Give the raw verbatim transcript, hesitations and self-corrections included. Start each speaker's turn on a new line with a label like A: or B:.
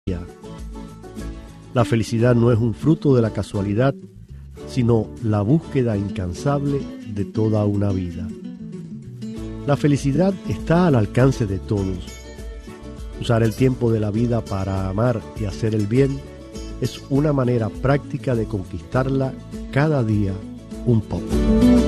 A: La felicidad no es un fruto de la casualidad, sino la búsqueda incansable de toda una vida. La felicidad está al alcance de todos. Usar el tiempo de la vida para amar y hacer el bien es una manera práctica de conquistarla cada día un poco.